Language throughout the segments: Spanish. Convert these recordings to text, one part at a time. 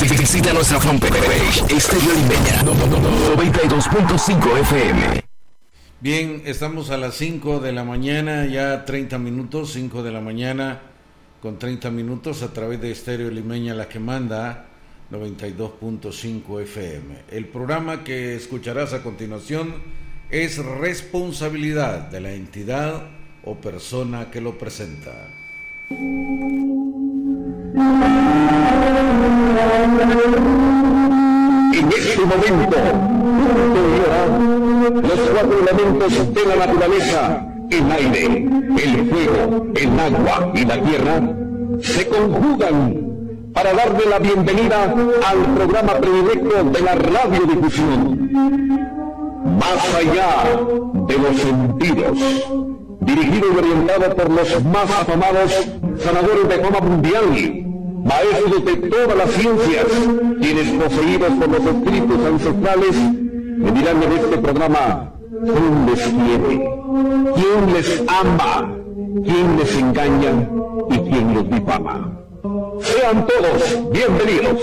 Visita nuestra fanpage Estéreo Limeña 92.5 FM. Bien, estamos a las 5 de la mañana, ya 30 minutos, 5 de la mañana con 30 minutos a través de Estéreo Limeña, la que manda 92.5 FM. El programa que escucharás a continuación es responsabilidad de la entidad o persona que lo presenta. En este momento, los cuatro elementos de la naturaleza, el aire, el fuego, el agua y la tierra, se conjugan para darle la bienvenida al programa predilecto de la radiodifusión. Más allá de los sentidos, dirigido y orientado por los más afamados sanadores de fama mundial, maestros de todas las ciencias, quienes poseídos por los espíritus ancestrales, me dirán en este programa quién les quiere, quién les ama, quién les engaña y quién los difama. Sean todos bienvenidos.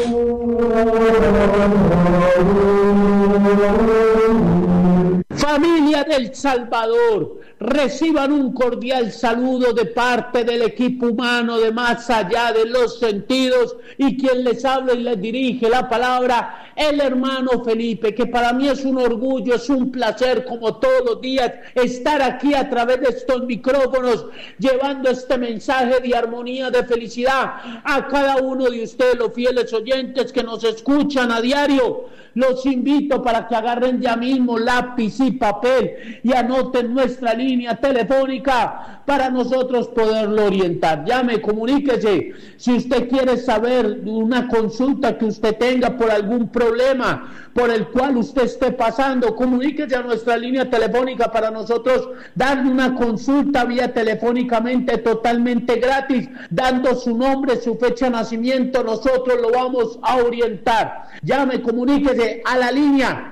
Familia del Salvador, reciban un cordial saludo de parte del equipo humano de Más Allá de los Sentidos y quien les habla y les dirige la palabra, el hermano Felipe, que para mí es un orgullo, es un placer como todos los días estar aquí a través de estos micrófonos llevando este mensaje de armonía, de felicidad a cada uno de ustedes, los fieles oyentes que nos escuchan a diario. Los invito para que agarren ya mismo lápiz y papel y anoten nuestra línea telefónica para nosotros poderlo orientar. Llame, comuníquese. Si usted quiere saber de una consulta que usted tenga por algún problema por el cual usted esté pasando, comuníquese a nuestra línea telefónica para nosotros darle una consulta vía telefónicamente totalmente gratis, dando su nombre, su fecha de nacimiento, nosotros lo vamos a orientar. Llame, comuníquese a la línea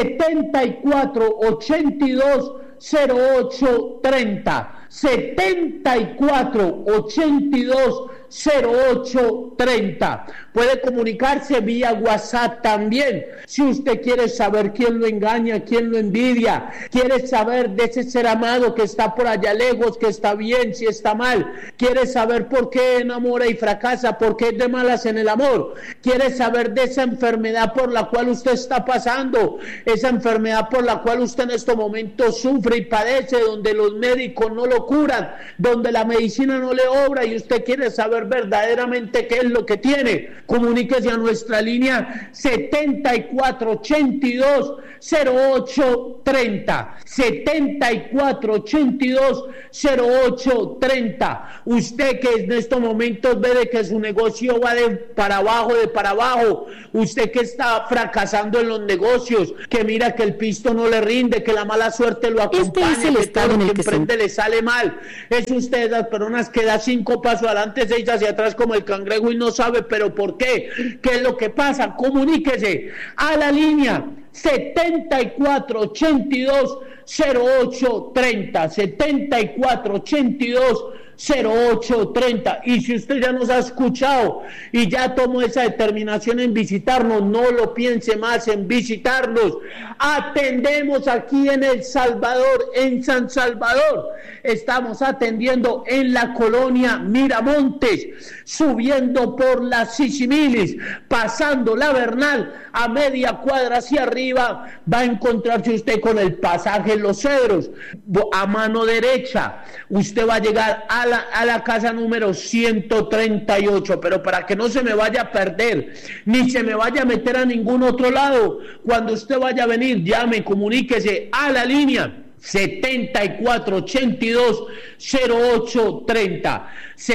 74820830, 74820830. Puede comunicarse vía WhatsApp también. Si usted quiere saber quién lo engaña, quién lo envidia, quiere saber de ese ser amado que está por allá lejos, que está bien, si está mal, quiere saber por qué enamora y fracasa, por qué es de malas en el amor, quiere saber de esa enfermedad por la cual usted está pasando, esa enfermedad por la cual usted en estos momentos sufre y padece, donde los médicos no lo curan, donde la medicina no le obra y usted quiere saber verdaderamente qué es lo que tiene, comuníquese a nuestra línea 74820830, 74820830. Usted que en estos momentos ve de que su negocio va de para abajo, usted que está fracasando en los negocios, que mira que el pisto no le rinde, que la mala suerte lo acompaña, este es el estado en el que emprende le sale mal, es usted de las personas que da 5 pasos adelante, 6 hacia atrás como el cangrejo y no sabe pero por qué, qué es lo que pasa. Comuníquese a la línea 74820830, 74820830. Y si usted ya nos ha escuchado y ya tomó esa determinación en visitarnos, no lo piense más en visitarnos. Atendemos aquí en El Salvador, en San Salvador. Estamos atendiendo en la colonia Miramontes, subiendo por la Sisimilis, pasando la Bernal, a media cuadra hacia arriba, va a encontrarse usted con el pasaje Los Cedros. A mano derecha, usted va a llegar a la casa número 138, pero para que no se me vaya a perder, ni se me vaya a meter a ningún otro lado, cuando usted vaya a venir, llame, comuníquese a la línea 74820830,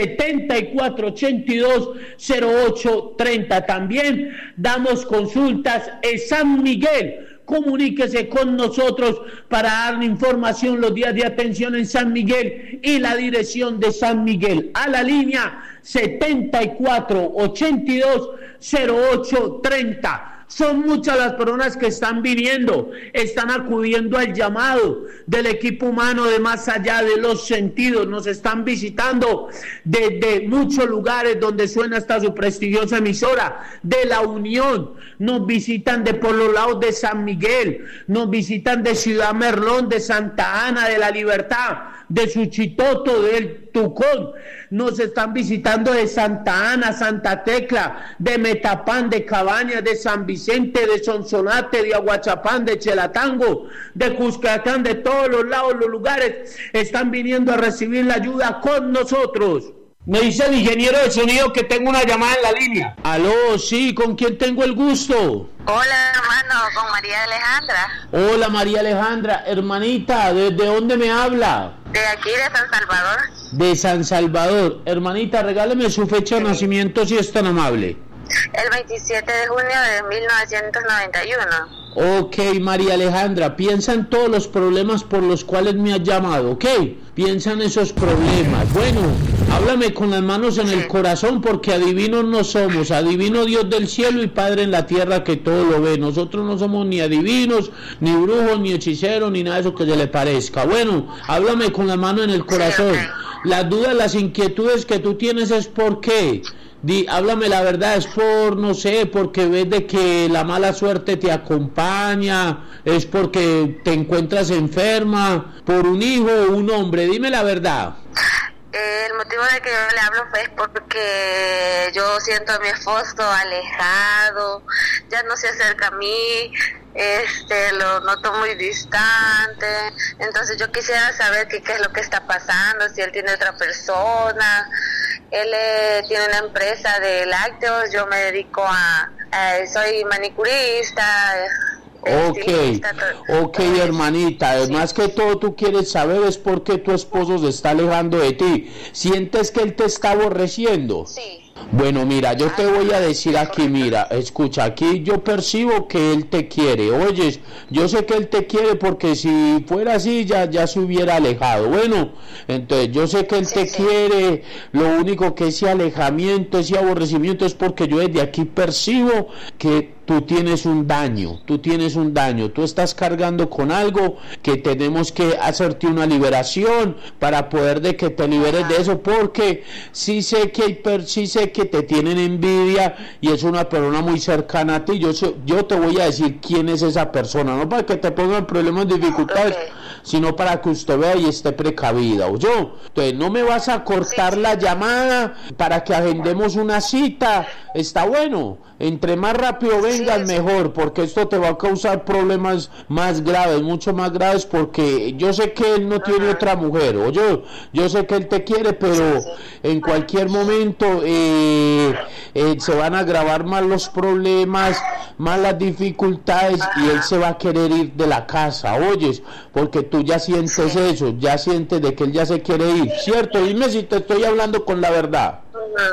74820830. También damos consultas en San Miguel. Comuníquese con nosotros para darle información los días de atención en San Miguel y la dirección de San Miguel a la línea 74820830. Son muchas las personas que están viniendo, están acudiendo al llamado del equipo humano de Más Allá de los Sentidos. Nos están visitando desde muchos lugares donde suena hasta su prestigiosa emisora de La Unión. Nos visitan de por los lados de San Miguel, nos visitan de Ciudad Merlón, de Santa Ana, de La Libertad, de Suchitoto, del Tucón. Nos están visitando de Santa Ana, Santa Tecla, de Metapán, de Cabañas, de San Vicente, de Sonsonate, de Aguachapán, de Chelatango, de Cuscatán, de todos los lados, los lugares, están viniendo a recibir la ayuda con nosotros. Me dice el ingeniero de sonido que tengo una llamada en la línea. Aló, sí, ¿con quién tengo el gusto? Hola, hermano, con María Alejandra. Hola, María Alejandra. Hermanita, ¿desde dónde me habla? De aquí, de San Salvador. De San Salvador. Hermanita, regáleme su fecha de nacimiento si es tan amable. El 27 de junio de 1991. Ok, María Alejandra, piensa en todos los problemas por los cuales me has llamado, ¿ok? Piensa en esos problemas. Bueno, háblame con las manos en el corazón, porque adivinos no somos. Adivino Dios del cielo y Padre en la tierra que todo lo ve. Nosotros no somos ni adivinos, ni brujos, ni hechiceros, ni nada de eso que se le parezca. Bueno, háblame con la mano en el corazón. Las dudas, las inquietudes que tú tienes es por qué. Háblame la verdad, es por, no sé, porque ves de que la mala suerte te acompaña, es porque te encuentras enferma, por un hijo o un hombre, dime la verdad. El motivo de que yo le hablo es porque yo siento a mi esposo alejado, ya no se acerca a mí, lo noto muy distante. Entonces yo quisiera saber qué es lo que está pasando, si él tiene otra persona. Él tiene una empresa de lácteos, yo me dedico soy manicurista. Ok, hermanita, además que todo tú quieres saber es por qué tu esposo se está alejando de ti. ¿Sientes que él te está aborreciendo? Sí. Bueno, mira, yo te voy a decir aquí, mira, escucha, aquí yo percibo que él te quiere, oyes, yo sé que él te quiere porque si fuera así ya se hubiera alejado. Bueno, entonces yo sé que él te quiere, lo único que ese alejamiento, ese aborrecimiento es porque yo desde aquí percibo que tú tienes un daño, tú estás cargando con algo que tenemos que hacerte una liberación para poder de que te liberes de eso, porque sí sé que te tienen envidia y es una persona muy cercana a ti. Yo te voy a decir quién es esa persona, no para que te pongan problemas, dificultades, sino para que usted vea y esté precavida, ¿o yo? Entonces no me vas a cortar la llamada para que agendemos una cita, está bueno, entre más rápido vengas mejor, porque esto te va a causar problemas más graves, mucho más graves, porque yo sé que él no tiene otra mujer, o yo sé que él te quiere, pero en cualquier momento se van a agravar más los problemas, más las dificultades, y él se va a querer ir de la casa, oyes, porque tú ya sientes eso, ya sientes de que él ya se quiere ir, ¿cierto? Dime si te estoy hablando con la verdad.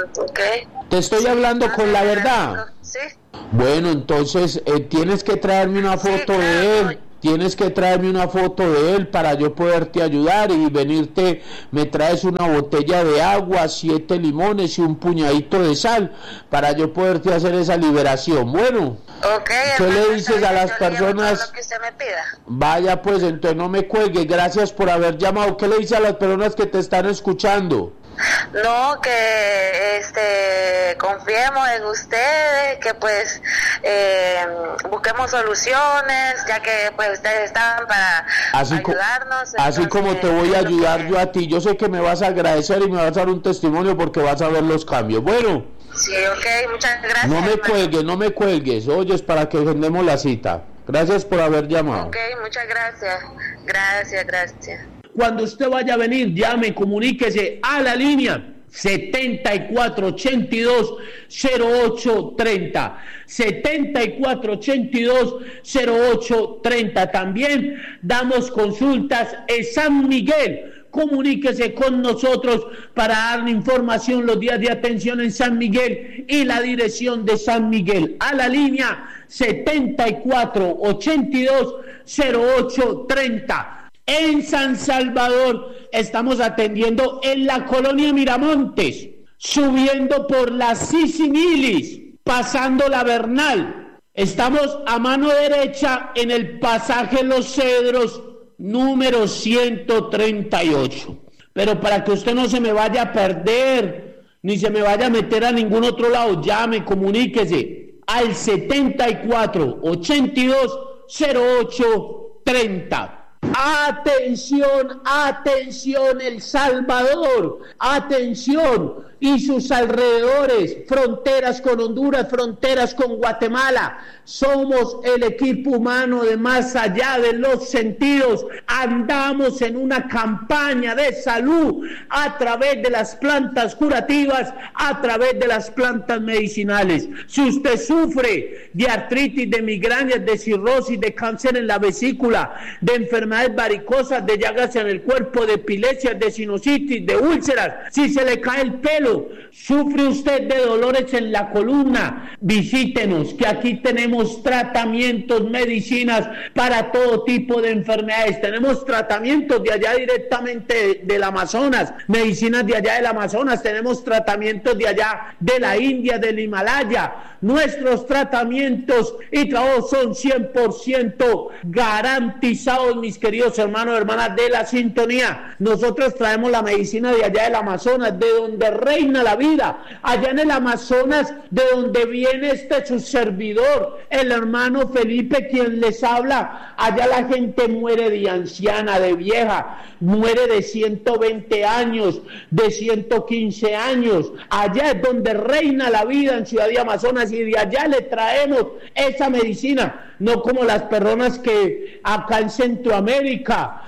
Te estoy hablando con la verdad. Sí. Bueno, entonces tienes que traerme una foto de él. Tienes que traerme una foto de él para yo poderte ayudar y venirte, me traes una botella de agua, 7 limones y un puñadito de sal para yo poderte hacer esa liberación. Bueno, ¿qué le dices a las personas? Lo que usted me pida. Vaya pues, entonces no me cuelgue, gracias por haber llamado. ¿Qué le dices a las personas que te están escuchando? No, que confiemos en ustedes, que pues busquemos soluciones, ya que pues ustedes están para ayudarnos. Así como te voy a ayudar yo a ti, yo sé que me vas a agradecer y me vas a dar un testimonio porque vas a ver los cambios. Bueno. Sí, ok, muchas gracias. No me cuelgues, oyes, para que agendemos la cita. Gracias por haber llamado. Ok, muchas gracias. Gracias. Cuando usted vaya a venir, llame, comuníquese a la línea 7482-0830, 7482-0830. También damos consultas en San Miguel. Comuníquese con nosotros para darle información los días de atención en San Miguel y la dirección de San Miguel. A la línea 7482-0830. En San Salvador estamos atendiendo en la colonia Miramontes, subiendo por la Sisimilis, pasando la Bernal. Estamos a mano derecha en el pasaje Los Cedros, número 138. Pero para que usted no se me vaya a perder, ni se me vaya a meter a ningún otro lado, llame, comuníquese al 74 82 08 30. Atención, atención, El Salvador, atención, y sus alrededores, fronteras con Honduras, fronteras con Guatemala. Somos el equipo humano de Más Allá de los Sentidos. Andamos en una campaña de salud a través de las plantas curativas, a través de las plantas medicinales. Si usted sufre de artritis, de migrañas, de cirrosis, de cáncer en la vesícula, de enfermedades varicosas, de llagas en el cuerpo, de epilepsia, de sinusitis, de úlceras, si se le cae el pelo, sufre usted de dolores en la columna, visítenos, que aquí tenemos tratamientos, medicinas para todo tipo de enfermedades. Tenemos tratamientos de allá directamente del Amazonas, medicinas de allá del Amazonas, tenemos tratamientos de allá de la India, del Himalaya. Nuestros tratamientos y trabajos son 100% garantizados, mis queridos hermanos y hermanas de la sintonía. Nosotros traemos la medicina de allá del Amazonas, de donde reina la vida, allá en el Amazonas, de donde viene su servidor, el hermano Felipe, quien les habla. Allá la gente muere de anciana, de vieja, muere de 120 años, de 115 años. Allá es donde reina la vida, en Ciudad de Amazonas, y de allá le traemos esa medicina, no como las personas que acá en Centroamérica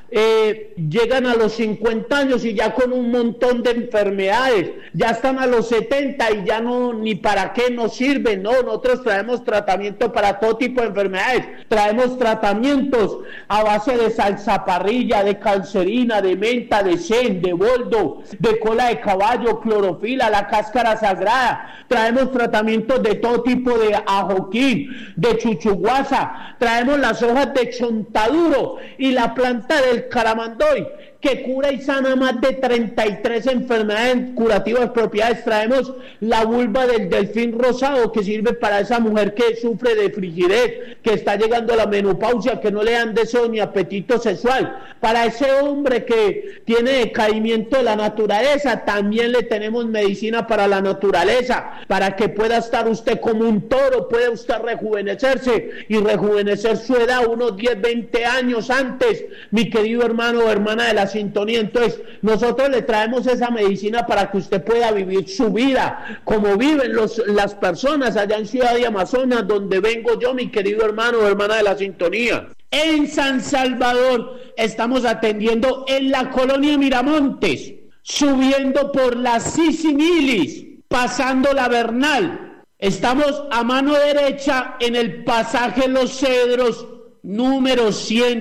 llegan a los 50 años y ya con un montón de enfermedades, ya están a los 70 y ya no, ni para qué nos sirven. No, nosotros traemos tratamiento para todo tipo de enfermedades, traemos tratamientos a base de salsaparrilla, de cancerina, de menta, de sen, de boldo, de cola de caballo, clorofila, la cáscara sagrada. Traemos tratamientos de todo tipo, de ajoquín, de chuchuguasa, traemos las hojas de chontaduro y la planta del caramandoy, que cura y sana más de 33 enfermedades curativas propiedades. Traemos la vulva del delfín rosado, que sirve para esa mujer que sufre de frigidez, que está llegando a la menopausia, que no le dan deseo ni apetito sexual. Para ese hombre que tiene decaimiento de la naturaleza, también le tenemos medicina para la naturaleza, para que pueda estar usted como un toro, pueda usted rejuvenecerse y rejuvenecer su edad unos 10, 20 años antes, mi querido hermano o hermana de la sintonía. Entonces nosotros le traemos esa medicina para que usted pueda vivir su vida como viven las personas allá en Ciudad de Amazonas, donde vengo yo, mi querido hermano o hermana de la sintonía. En San Salvador estamos atendiendo en la colonia Miramontes, subiendo por la Sisimilis, pasando la Bernal. Estamos a mano derecha en el pasaje Los Cedros, número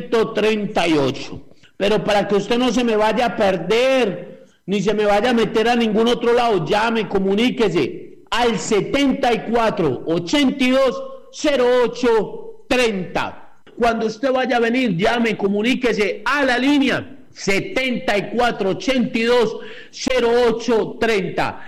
138. Pero para que usted no se me vaya a perder, ni se me vaya a meter a ningún otro lado, llame, comuníquese al 74 82 08 30. Cuando usted vaya a venir, llame, comuníquese a la línea 74 82 08 30.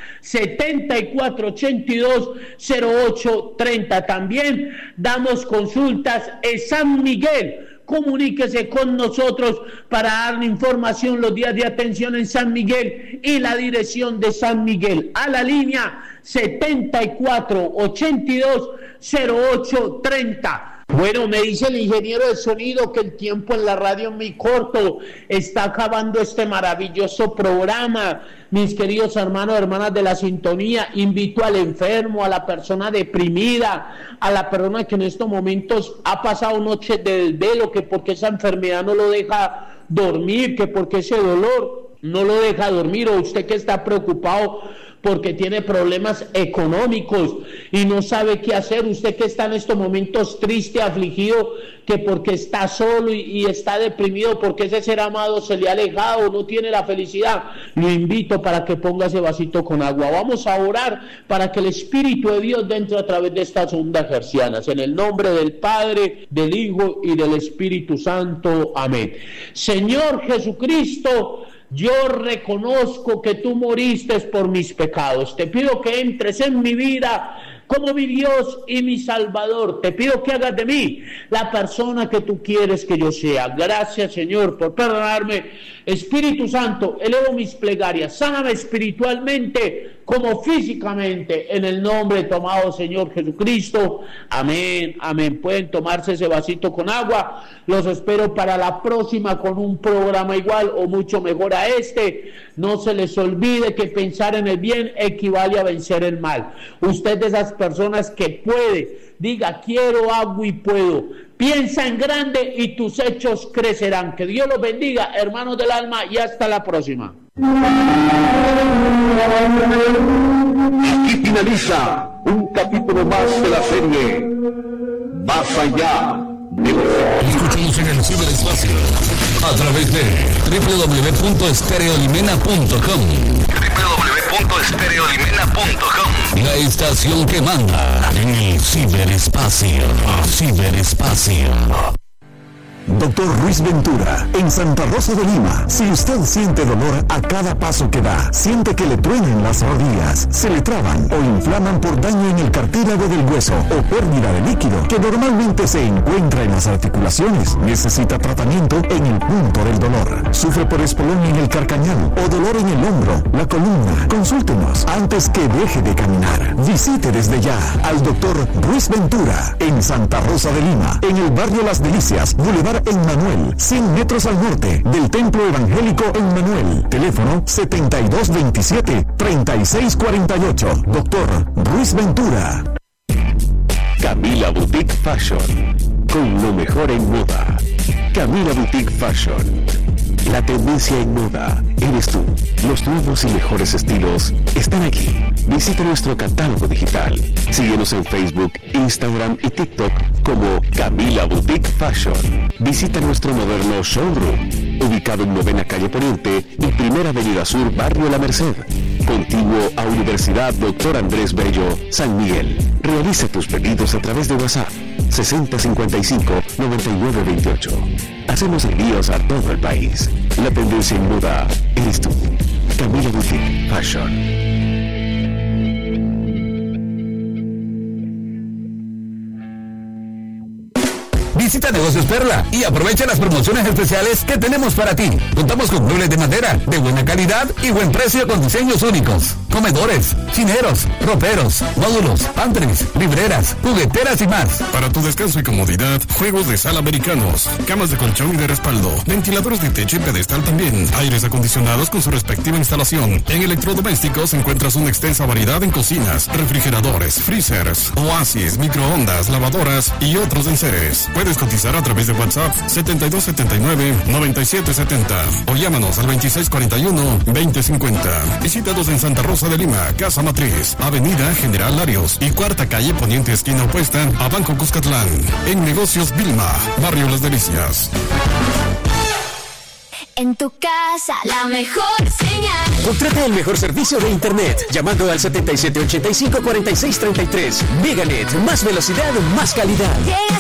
74 82 08 30. También damos consultas en San Miguel. Comuníquese con nosotros para darle información los días de atención en San Miguel y la dirección de San Miguel a la línea 74 82 08 30. Bueno, me dice el ingeniero de sonido que el tiempo en la radio es muy corto, está acabando este maravilloso programa. Mis queridos hermanos y hermanas de la sintonía, invito al enfermo, a la persona deprimida, a la persona que en estos momentos ha pasado noches de desvelo, que porque esa enfermedad no lo deja dormir, que porque ese dolor no lo deja dormir, o usted que está preocupado porque tiene problemas económicos y no sabe qué hacer, usted que está en estos momentos triste, afligido, que porque está solo y está deprimido, porque ese ser amado se le ha alejado, no tiene la felicidad, lo invito para que ponga ese vasito con agua. Vamos a orar para que el Espíritu de Dios entre a través de estas ondas hercianas, en el nombre del Padre, del Hijo y del Espíritu Santo. Amén. Señor Jesucristo, yo reconozco que tú moriste por mis pecados. Te pido que entres en mi vida como mi Dios y mi Salvador. Te pido que hagas de mí la persona que tú quieres que yo sea. Gracias, Señor, por perdonarme. Espíritu Santo, elevo mis plegarias, sáname espiritualmente como físicamente, en el nombre de tu amado Señor Jesucristo. Amén, amén. Pueden tomarse ese vasito con agua. Los espero para la próxima con un programa igual o mucho mejor a este. No se les olvide que pensar en el bien equivale a vencer el mal. Usted de esas personas que puede, diga quiero, hago y puedo. Piensa en grande y tus hechos crecerán. Que Dios los bendiga, hermanos del alma, y hasta la próxima. Aquí finaliza un capítulo más de la serie Más allá de los... Escúchanos en el ciberespacio a través de www.estereolimena.com. www.estereolimena.com. La estación que manda en el ciberespacio. Ciberespacio. Doctor Ruiz Ventura, en Santa Rosa de Lima. Si usted siente dolor a cada paso que da, siente que le truenan las rodillas, se le traban o inflaman por daño en el cartílago del hueso o pérdida de líquido que normalmente se encuentra en las articulaciones, necesita tratamiento en el punto del dolor. Sufre por espolón en el carcañal o dolor en el hombro, la columna. Consúltenos antes que deje de caminar. Visite desde ya al Doctor Ruiz Ventura en Santa Rosa de Lima, en el barrio Las Delicias, Boulevard Emmanuel, 100 metros al norte del Templo Evangélico Emmanuel. Teléfono 7227-3648. Doctor Ruiz Ventura. Camila Boutique Fashion, con lo mejor en moda. Camila Boutique Fashion. La tendencia en moda eres tú. Los nuevos y mejores estilos están aquí. Visita nuestro catálogo digital. Síguenos en Facebook, Instagram y TikTok como Camila Boutique Fashion. Visita nuestro moderno showroom, ubicado en 9ª Calle Poniente y 1ª Avenida Sur, Barrio La Merced, contiguo a Universidad Dr. Andrés Bello, San Miguel. Realiza tus pedidos a través de WhatsApp 6055-9928. Hacemos envíos a todo el país. La tendencia en moda eres tú. Camila Boutique Fashion. Visita Negocios Perla y aprovecha las promociones especiales que tenemos para ti. Contamos con muebles de madera de buena calidad y buen precio con diseños únicos. Comedores, chineros, roperos, módulos, pantries, libreras, jugueteras y más. Para tu descanso y comodidad, juegos de sala americanos, camas de colchón y de respaldo, ventiladores de techo y pedestal también, aires acondicionados con su respectiva instalación. En electrodomésticos encuentras una extensa variedad en cocinas, refrigeradores, freezers, oasis, microondas, lavadoras y otros enseres. Puedes cotizar a través de WhatsApp 7279-9770 o llámanos al 2641-2050. Visítanos en Santa Rosa de Lima, Casa Matriz, Avenida General Larios y 4ª Calle Poniente, esquina opuesta a Banco Cuscatlán. En Negocios Vilma, Barrio Las Delicias. En tu casa, la mejor señal. Contrata el mejor servicio de internet llamando al 7785-4633. Meganet, más velocidad, más calidad. Llega